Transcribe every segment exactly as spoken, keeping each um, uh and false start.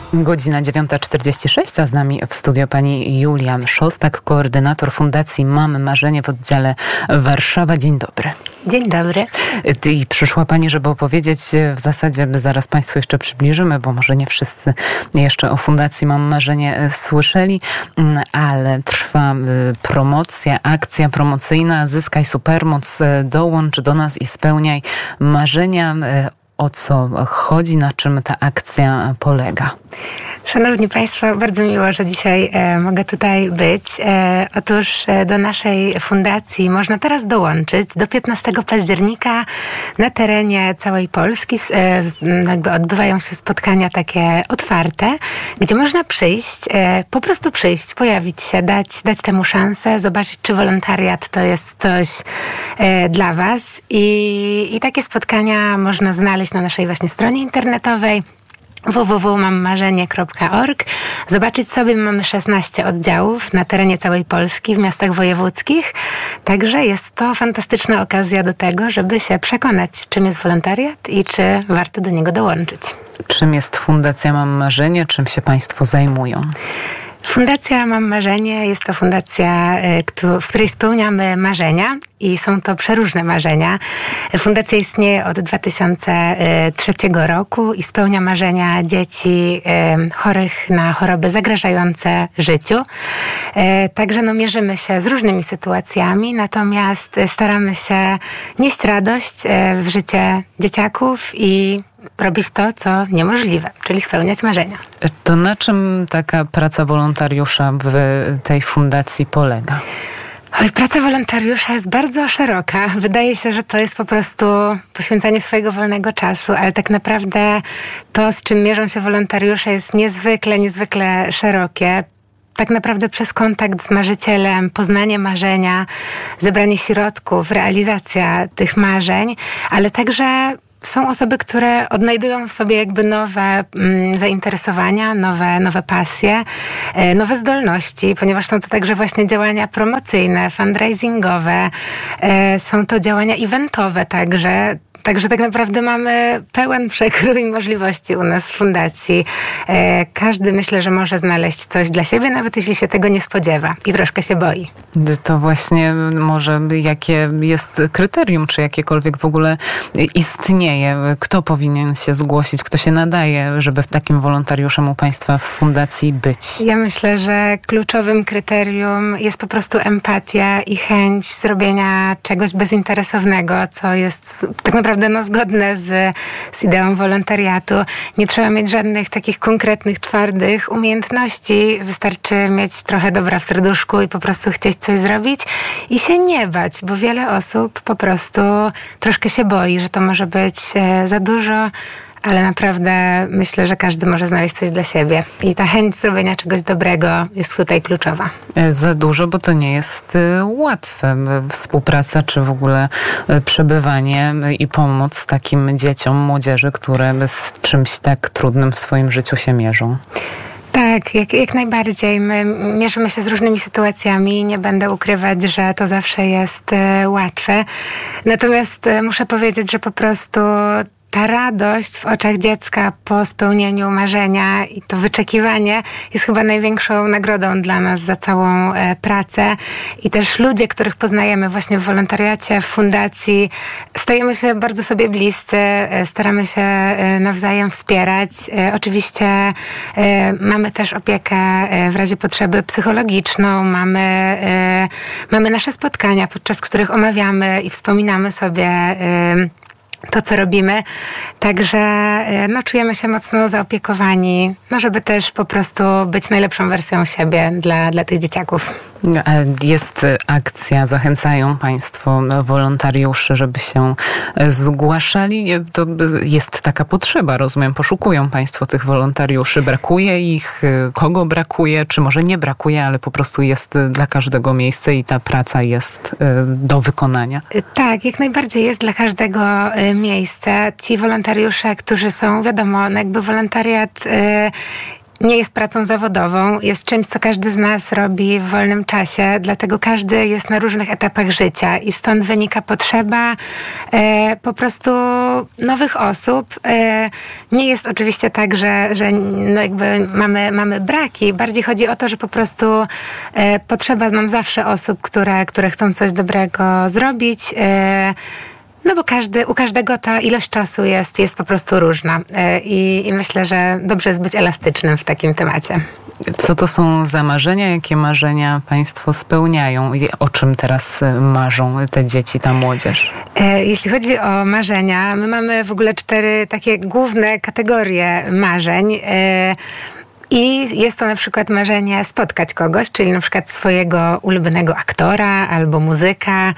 Godzina dziewiąta czterdzieści sześć, a z nami w studio pani Julia Szostak, koordynator Fundacji Mam Marzenie w oddziale Warszawa. Dzień dobry. Dzień dobry. I przyszła pani, żeby opowiedzieć, w zasadzie zaraz państwu jeszcze przybliżymy, bo może nie wszyscy jeszcze o Fundacji Mam Marzenie słyszeli, ale trwa promocja, akcja promocyjna Zyskaj Supermoc, dołącz do nas i spełniaj marzenia. O co chodzi, na czym ta akcja polega? Szanowni Państwo, bardzo miło, że dzisiaj e, mogę tutaj być. E, otóż e, do naszej fundacji można teraz dołączyć do piętnastego października na terenie całej Polski. E, jakby odbywają się spotkania takie otwarte, gdzie można przyjść, e, po prostu przyjść, pojawić się, dać, dać temu szansę, zobaczyć, czy wolontariat to jest coś e, dla Was. I, I takie spotkania można znaleźć na naszej właśnie stronie internetowej w w w kropka mam marzenie kropka org. Zobaczyć sobie, mamy szesnaście oddziałów na terenie całej Polski, w miastach wojewódzkich. Także jest to fantastyczna okazja do tego, żeby się przekonać, czym jest wolontariat i czy warto do niego dołączyć. Czym jest Fundacja Mam Marzenie? Czym się państwo zajmują? Fundacja Mam Marzenie jest to fundacja, w której spełniamy marzenia i są to przeróżne marzenia. Fundacja istnieje od dwa tysiące trzeciego roku i spełnia marzenia dzieci chorych na choroby zagrażające życiu. Także no, mierzymy się z różnymi sytuacjami, natomiast staramy się nieść radość w życie dzieciaków i robić to, co niemożliwe, czyli spełniać marzenia. To na czym taka praca wolontariusza w tej fundacji polega? Oj, praca wolontariusza jest bardzo szeroka. Wydaje się, że to jest po prostu poświęcanie swojego wolnego czasu, ale tak naprawdę to, z czym mierzą się wolontariusze, jest niezwykle, niezwykle szerokie. Tak naprawdę przez kontakt z marzycielem, poznanie marzenia, zebranie środków, realizacja tych marzeń, ale także są osoby, które odnajdują w sobie jakby nowe mm, zainteresowania, nowe, nowe pasje, e, nowe zdolności, ponieważ są to także właśnie działania promocyjne, fundraisingowe, e, są to działania eventowe także. Także tak naprawdę mamy pełen przekrój możliwości u nas w fundacji. E, każdy, myślę, że może znaleźć coś dla siebie, nawet jeśli się tego nie spodziewa i troszkę się boi. To właśnie może jakie jest kryterium, czy jakiekolwiek w ogóle istnieje? Kto powinien się zgłosić, kto się nadaje, żeby takim wolontariuszem u państwa w fundacji być? Ja myślę, że kluczowym kryterium jest po prostu empatia i chęć zrobienia czegoś bezinteresownego, co jest tak naprawdę no, zgodne z, z ideą wolontariatu. Nie trzeba mieć żadnych takich konkretnych, twardych umiejętności. Wystarczy mieć trochę dobra w serduszku i po prostu chcieć coś zrobić i się nie bać, bo wiele osób po prostu troszkę się boi, że to może być e, za dużo, ale naprawdę myślę, że każdy może znaleźć coś dla siebie. I ta chęć zrobienia czegoś dobrego jest tutaj kluczowa. Za dużo, bo to nie jest łatwe. Współpraca, czy w ogóle przebywanie i pomoc takim dzieciom, młodzieży, które z czymś tak trudnym w swoim życiu się mierzą. Tak, jak, jak najbardziej. My mierzymy się z różnymi sytuacjami. Nie będę ukrywać, że to zawsze jest e, łatwe. Natomiast e, muszę powiedzieć, że po prostu ta radość w oczach dziecka po spełnieniu marzenia i to wyczekiwanie jest chyba największą nagrodą dla nas za całą e, pracę. I też ludzie, których poznajemy właśnie w wolontariacie, w fundacji, stajemy się bardzo sobie bliscy, e, staramy się e, nawzajem wspierać. E, oczywiście e, mamy też opiekę e, w razie potrzeby psychologiczną, mamy, e, mamy nasze spotkania, podczas których omawiamy i wspominamy sobie e, to, co robimy. Także no, czujemy się mocno zaopiekowani, no, żeby też po prostu być najlepszą wersją siebie dla, dla tych dzieciaków. Jest akcja, zachęcają państwo wolontariuszy, żeby się zgłaszali. To jest taka potrzeba, rozumiem, poszukują państwo tych wolontariuszy. Brakuje ich? Kogo brakuje? Czy może nie brakuje, ale po prostu jest dla każdego miejsce i ta praca jest do wykonania? Tak, jak najbardziej jest dla każdego miejsce. Ci wolontariusze, którzy są, wiadomo, jakby wolontariat nie jest pracą zawodową, jest czymś, co każdy z nas robi w wolnym czasie, dlatego każdy jest na różnych etapach życia i stąd wynika potrzeba e, po prostu nowych osób. E, nie jest oczywiście tak, że, że no jakby mamy, mamy braki. Bardziej chodzi o to, że po prostu e, potrzeba nam zawsze osób, które, które chcą coś dobrego zrobić. E, No bo każdy, u każdego ta ilość czasu jest, jest po prostu różna I, i myślę, że dobrze jest być elastycznym w takim temacie. Co to są za marzenia? Jakie marzenia państwo spełniają? I o czym teraz marzą te dzieci, ta młodzież? Jeśli chodzi o marzenia, my mamy w ogóle cztery takie główne kategorie marzeń. I jest to na przykład marzenie spotkać kogoś, czyli na przykład swojego ulubionego aktora albo muzyka.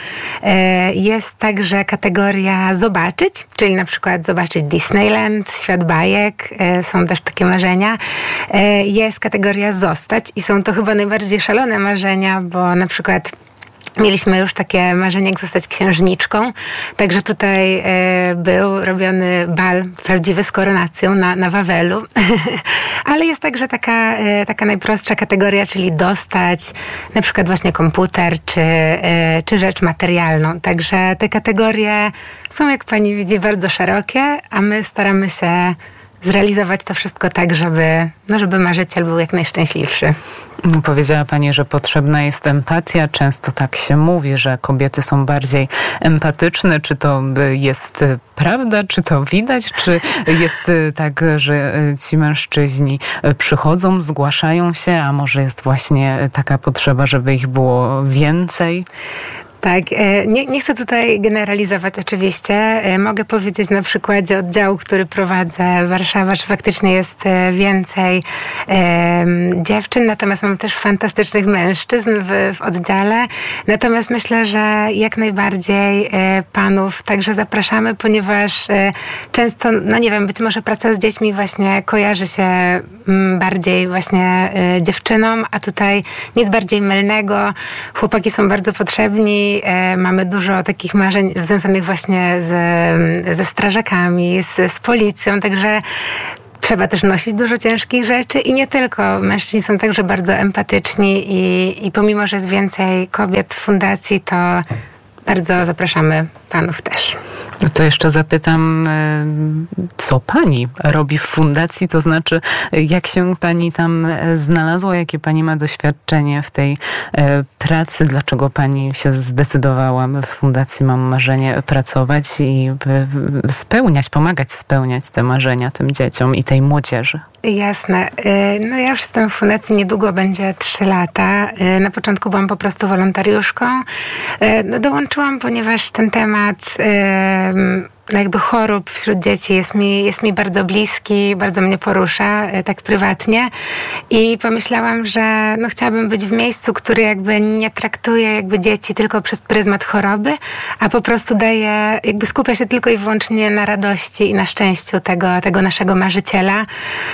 Jest także kategoria zobaczyć, czyli na przykład zobaczyć Disneyland, Świat bajek. Są też takie marzenia. Jest kategoria zostać i są to chyba najbardziej szalone marzenia, bo na przykład mieliśmy już takie marzenie, jak zostać księżniczką. Także tutaj e, był robiony bal prawdziwy z koronacją na, na Wawelu. Ale jest także taka, e, taka najprostsza kategoria, czyli dostać na przykład właśnie komputer czy, e, czy rzecz materialną. Także te kategorie są, jak pani widzi, bardzo szerokie, a my staramy się zrealizować to wszystko tak, żeby, no żeby marzyciel był jak najszczęśliwszy. Powiedziała pani, że potrzebna jest empatia. Często tak się mówi, że kobiety są bardziej empatyczne. Czy to jest prawda? Czy to widać? Czy jest tak, że ci mężczyźni przychodzą, zgłaszają się, a może jest właśnie taka potrzeba, żeby ich było więcej? Tak, nie, nie chcę tutaj generalizować oczywiście. Mogę powiedzieć na przykładzie oddziału, który prowadzę w Warszawie, że faktycznie jest więcej e, dziewczyn, natomiast mamy też fantastycznych mężczyzn w, w oddziale. Natomiast myślę, że jak najbardziej e, panów także zapraszamy, ponieważ e, często, no nie wiem, być może praca z dziećmi właśnie kojarzy się m, bardziej właśnie e, dziewczynom, a tutaj nic bardziej mylnego. Chłopaki są bardzo potrzebni. Mamy dużo takich marzeń związanych właśnie z, ze strażakami, z, z policją, także trzeba też nosić dużo ciężkich rzeczy i nie tylko. Mężczyźni są także bardzo empatyczni i, i pomimo, że jest więcej kobiet w fundacji, to bardzo zapraszamy panów też. No to jeszcze zapytam, co pani robi w fundacji, to znaczy jak się pani tam znalazła, jakie pani ma doświadczenie w tej pracy, dlaczego pani się zdecydowała w fundacji Mam Marzenie pracować i spełniać, pomagać spełniać te marzenia tym dzieciom i tej młodzieży. Jasne. No ja już jestem w fundacji, niedługo będzie trzy lata. Na początku byłam po prostu wolontariuszką. No dołączyłam, ponieważ ten temat jakby chorób wśród dzieci jest mi, jest mi bardzo bliski, bardzo mnie porusza, tak prywatnie. I pomyślałam, że no chciałabym być w miejscu, które jakby nie traktuje jakby dzieci tylko przez pryzmat choroby, a po prostu daje, jakby skupia się tylko i wyłącznie na radości i na szczęściu tego, tego naszego marzyciela.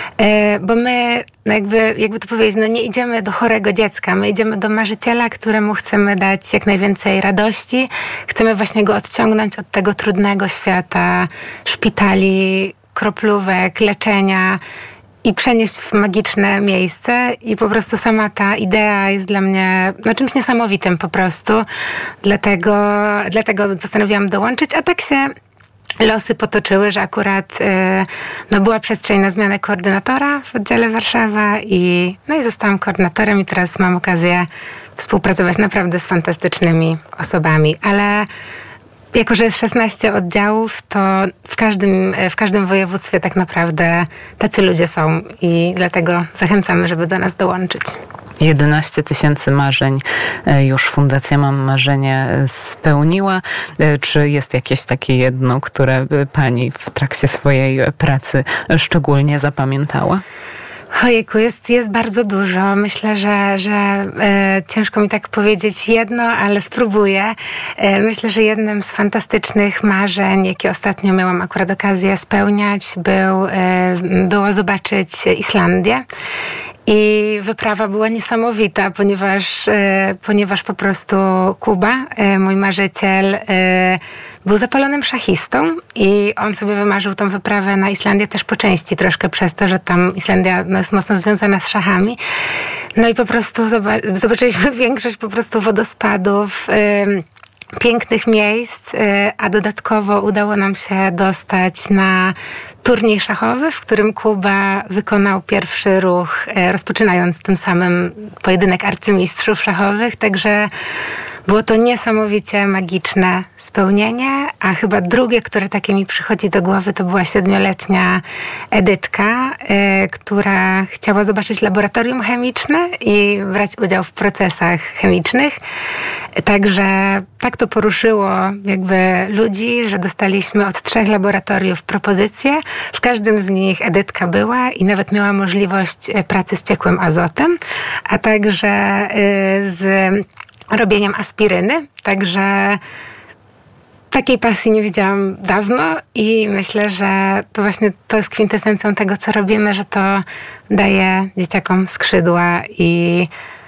Bo my, no jakby, jakby to powiedzieć, no nie idziemy do chorego dziecka, my idziemy do marzyciela, któremu chcemy dać jak najwięcej radości. Chcemy właśnie go odciągnąć od tego trudnego świata, szpitali, kroplówek, leczenia i przenieść w magiczne miejsce. I po prostu sama ta idea jest dla mnie no, czymś niesamowitym po prostu. Dlatego, dlatego postanowiłam dołączyć, a tak się losy potoczyły, że akurat no, była przestrzeń na zmianę koordynatora w oddziale Warszawa i, no, i zostałam koordynatorem i teraz mam okazję współpracować naprawdę z fantastycznymi osobami, ale jako że jest szesnaście oddziałów, to w każdym, w każdym województwie tak naprawdę tacy ludzie są i dlatego zachęcamy, żeby do nas dołączyć. jedenaście tysięcy marzeń już Fundacja Mam Marzenie spełniła. Czy jest jakieś takie jedno, które pani w trakcie swojej pracy szczególnie zapamiętała? Ojejku, jest, jest bardzo dużo. Myślę, że, że e, ciężko mi tak powiedzieć jedno, ale spróbuję. E, myślę, że jednym z fantastycznych marzeń, jakie ostatnio miałam akurat okazję spełniać, był, e, było zobaczyć Islandię. I wyprawa była niesamowita, ponieważ, ponieważ po prostu Kuba, mój marzyciel, był zapalonym szachistą i on sobie wymarzył tą wyprawę na Islandię też po części, troszkę przez to, że tam Islandia no, jest mocno związana z szachami. No i po prostu zobaczyliśmy większość po prostu wodospadów, pięknych miejsc, a dodatkowo udało nam się dostać na turniej szachowy, w którym Kuba wykonał pierwszy ruch, rozpoczynając tym samym pojedynek arcymistrzów szachowych, także było to niesamowicie magiczne spełnienie, a chyba drugie, które takie mi przychodzi do głowy, to była siedmioletnia Edytka, y, która chciała zobaczyć laboratorium chemiczne i brać udział w procesach chemicznych. Także tak to poruszyło jakby ludzi, że dostaliśmy od trzech laboratoriów propozycje. W każdym z nich Edytka była i nawet miała możliwość pracy z ciekłym azotem, a także y, z robieniem aspiryny, także takiej pasji nie widziałam dawno i myślę, że to właśnie to jest kwintesencją tego, co robimy, że to daje dzieciakom skrzydła i,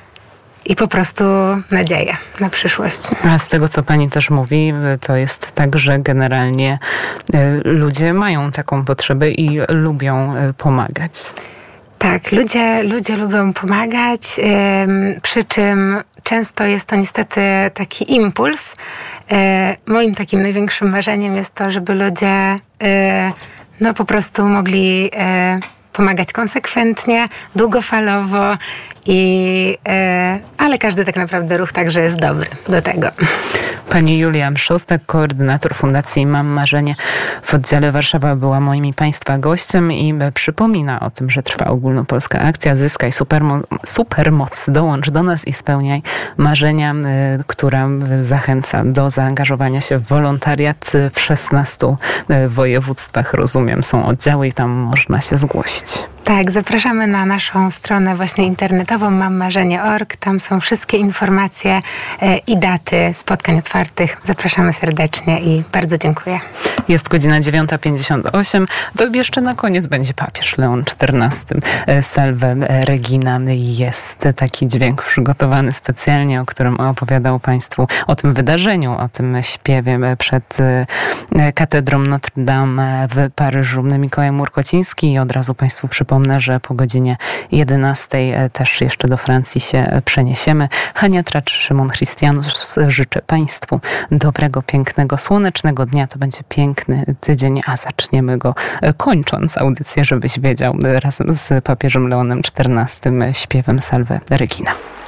i po prostu nadzieję na przyszłość. A z tego, co pani też mówi, to jest tak, że generalnie ludzie mają taką potrzebę i lubią pomagać. Tak, ludzie, ludzie lubią pomagać, yy, przy czym często jest to niestety taki impuls. Yy, moim takim największym marzeniem jest to, żeby ludzie yy, no po prostu mogli yy, pomagać konsekwentnie, długofalowo, i, yy, ale każdy tak naprawdę ruch także jest dobry do tego. Pani Julia Mszostak, koordynator Fundacji Mam Marzenie w oddziale Warszawa, była moim i Państwa gościem i przypomina o tym, że trwa ogólnopolska akcja Zyskaj supermo- Supermoc. Dołącz do nas i spełniaj marzenia, która zachęca do zaangażowania się w wolontariat w szesnastu województwach. Rozumiem, są oddziały i tam można się zgłosić. Tak, zapraszamy na naszą stronę właśnie internetową mam marzenie kropka org. Tam są wszystkie informacje i daty spotkań otwartych. Zapraszamy serdecznie i bardzo dziękuję. Jest godzina dziewiąta pięćdziesiąt osiem. To jeszcze na koniec będzie papież Leon czternasty. Salve Regina. Jest taki dźwięk przygotowany specjalnie, o którym opowiadał Państwu, o tym wydarzeniu, o tym śpiewie przed katedrą Notre Dame w Paryżu. Mikołaj Murkociński i od razu Państwu przypomnę, że po godzinie jedenastej też jeszcze do Francji się przeniesiemy. Hania Tracz, Szymon Christianus. Życzę Państwu dobrego, pięknego, słonecznego dnia. To będzie piękny tydzień, a zaczniemy go kończąc audycję, żebyś wiedział, razem z papieżem Leonem czternastym śpiewem Salve Regina.